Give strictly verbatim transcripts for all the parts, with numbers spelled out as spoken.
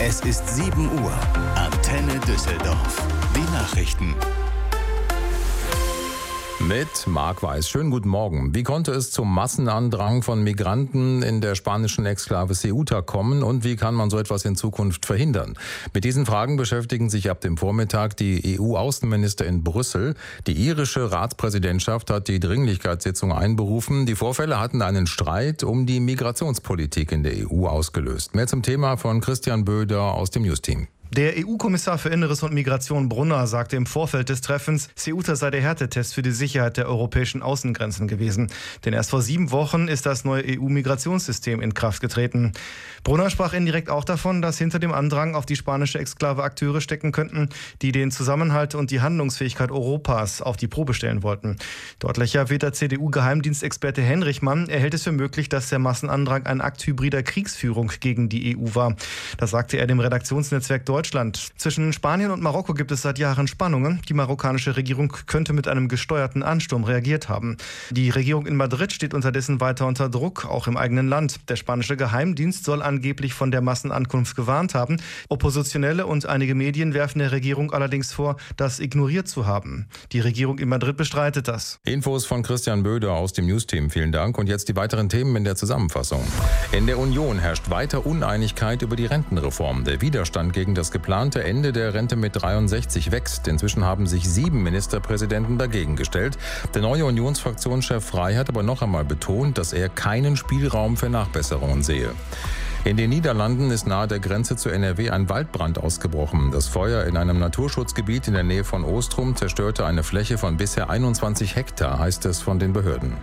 Es ist sieben Uhr. Antenne Düsseldorf. Die Nachrichten. Mit Marc Weiß. Schönen guten Morgen. Wie konnte es zum Massenandrang von Migranten in der spanischen Exklave Ceuta kommen und wie kann man so etwas in Zukunft verhindern? Mit diesen Fragen beschäftigen sich ab dem Vormittag die E U-Außenminister in Brüssel. Die irische Ratspräsidentschaft hat die Dringlichkeitssitzung einberufen. Die Vorfälle hatten einen Streit um die Migrationspolitik in der E U ausgelöst. Mehr zum Thema von Christian Böder aus dem News-Team. Der E U-Kommissar für Inneres und Migration Brunner sagte im Vorfeld des Treffens, Ceuta sei der Härtetest für die Sicherheit der europäischen Außengrenzen gewesen. Denn erst vor sieben Wochen ist das neue E U-Migrationssystem in Kraft getreten. Brunner sprach indirekt auch davon, dass hinter dem Andrang auf die spanische Exklave Akteure stecken könnten, die den Zusammenhalt und die Handlungsfähigkeit Europas auf die Probe stellen wollten. Deutlicher erwähnter C D U-Geheimdienstexperte Henrichmann, er hält es für möglich, dass der Massenandrang ein Akt hybrider Kriegsführung gegen die E U war. Das sagte er dem Redaktionsnetzwerk Deutschland. Deutschland. Zwischen Spanien und Marokko gibt es seit Jahren Spannungen. Die marokkanische Regierung könnte mit einem gesteuerten Ansturm reagiert haben. Die Regierung in Madrid steht unterdessen weiter unter Druck, auch im eigenen Land. Der spanische Geheimdienst soll angeblich von der Massenankunft gewarnt haben. Oppositionelle und einige Medien werfen der Regierung allerdings vor, das ignoriert zu haben. Die Regierung in Madrid bestreitet das. Infos von Christian Böder aus dem News-Team. Vielen Dank. Und jetzt die weiteren Themen in der Zusammenfassung. In der Union herrscht weiter Uneinigkeit über die Rentenreform. Der Widerstand gegen das geplante Ende der Rente mit dreiundsechzig wächst. Inzwischen haben sich sieben Ministerpräsidenten dagegen gestellt. Der neue Unionsfraktionschef Frey hat aber noch einmal betont, dass er keinen Spielraum für Nachbesserungen sehe. In den Niederlanden ist nahe der Grenze zu N R W ein Waldbrand ausgebrochen. Das Feuer in einem Naturschutzgebiet in der Nähe von Oostrum zerstörte eine Fläche von bisher einundzwanzig Hektar, heißt es von den Behörden.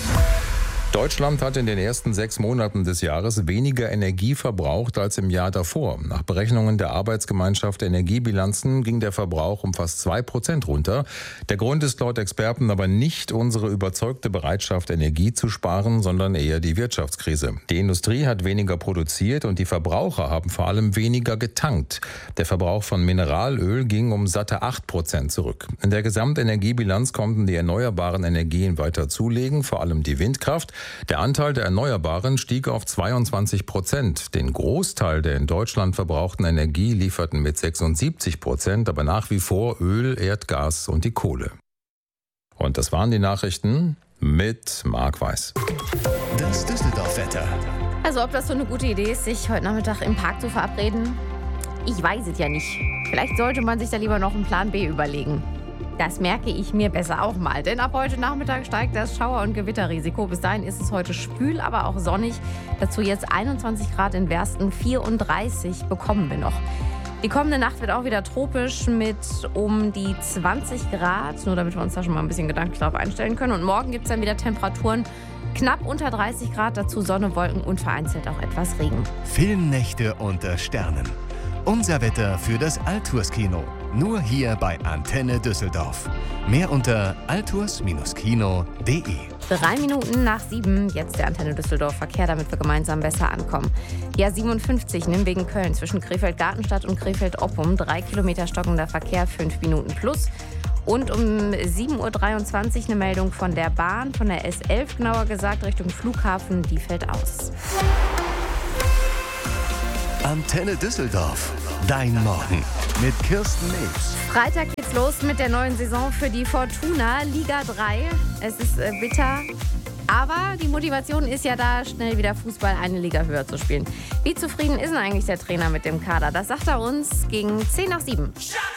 Deutschland hat in den ersten sechs Monaten des Jahres weniger Energie verbraucht als im Jahr davor. Nach Berechnungen der Arbeitsgemeinschaft Energiebilanzen ging der Verbrauch um fast zwei Prozent runter. Der Grund ist laut Experten aber nicht unsere überzeugte Bereitschaft, Energie zu sparen, sondern eher die Wirtschaftskrise. Die Industrie hat weniger produziert und die Verbraucher haben vor allem weniger getankt. Der Verbrauch von Mineralöl ging um satte acht Prozent zurück. In der Gesamtenergiebilanz konnten die erneuerbaren Energien weiter zulegen, vor allem die Windkraft. Der Anteil der Erneuerbaren stieg auf zweiundzwanzig Prozent. Den Großteil der in Deutschland verbrauchten Energie lieferten mit sechsundsiebzig Prozent, aber nach wie vor Öl, Erdgas und die Kohle. Und das waren die Nachrichten mit Marc Weiß. Das Düsseldorf-Wetter. Also ob das so eine gute Idee ist, sich heute Nachmittag im Park zu verabreden? Ich weiß es ja nicht. Vielleicht sollte man sich da lieber noch einen Plan B überlegen. Das merke ich mir besser auch mal, denn ab heute Nachmittag steigt das Schauer- und Gewitterrisiko. Bis dahin ist es heute schwül, aber auch sonnig. Dazu jetzt einundzwanzig Grad in Bersten, vierunddreißig bekommen wir noch. Die kommende Nacht wird auch wieder tropisch mit um die zwanzig Grad, nur damit wir uns da schon mal ein bisschen gedanklich drauf einstellen können. Und morgen gibt es dann wieder Temperaturen knapp unter dreißig Grad, dazu Sonne, Wolken und vereinzelt auch etwas Regen. Filmnächte unter Sternen. Unser Wetter für das Alturs-Kino. Nur hier bei Antenne Düsseldorf. Mehr unter alturs Kino punkt de. Drei Minuten nach sieben, jetzt der Antenne Düsseldorf Verkehr, damit wir gemeinsam besser ankommen. Ja, siebenundfünfzig, Nimwegen Köln, zwischen Krefeld-Gartenstadt und Krefeld-Oppum. Drei Kilometer stockender Verkehr, fünf Minuten plus. Und um sieben Uhr dreiundzwanzig eine Meldung von der Bahn, von der S elf genauer gesagt, Richtung Flughafen, die fällt aus. Antenne Düsseldorf. Dein Morgen mit Kirsten Nebs. Freitag geht's los mit der neuen Saison für die Fortuna, Liga drei. Es ist äh, bitter, aber die Motivation ist ja da, schnell wieder Fußball eine Liga höher zu spielen. Wie zufrieden ist denn eigentlich der Trainer mit dem Kader? Das sagt er uns gegen zehn nach sieben.